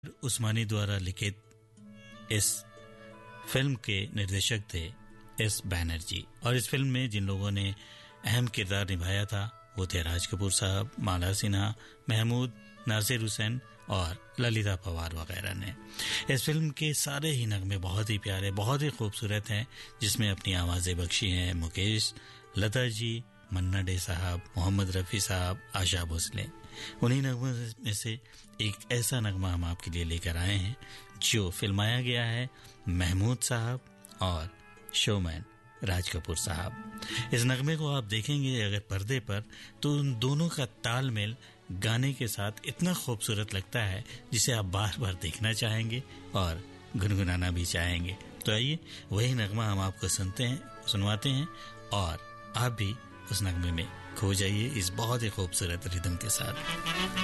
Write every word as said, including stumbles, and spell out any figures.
उस्मानी द्वारा लिखित इस फिल्म के निर्देशक थे एस बैनर्जी और इस फिल्म में जिन लोगों ने अहम किरदार निभाया था वो थे राज कपूर साहब, माला सिन्हा, महमूद, नासिर हुसैन और ललिता पवार वगैरह ने। इस फिल्म के सारे ही नगमे बहुत ही प्यारे, बहुत ही खूबसूरत हैं, जिसमें अपनी आवाज़ें बख्शी हैं मुकेश, लता जी, मन्ना डे साहब, मोहम्मद रफ़ी साहब, आशा भोसले। उन्हीं नगमों में से एक ऐसा नगमा हम आपके लिए लेकर आए हैं जो फिल्माया गया है महमूद साहब और शोमैन राज कपूर साहब। इस नगमे को आप देखेंगे अगर पर्दे पर तो उन दोनों का तालमेल गाने के साथ इतना खूबसूरत लगता है जिसे आप बार बार देखना चाहेंगे और गुनगुनाना भी चाहेंगे। तो आइए वही नगमा हम आपको सुनते हैं सुनवाते हैं और आप भी उस नगमे में खो जाइए इस बहुत ही खूबसूरत रिदम के साथ।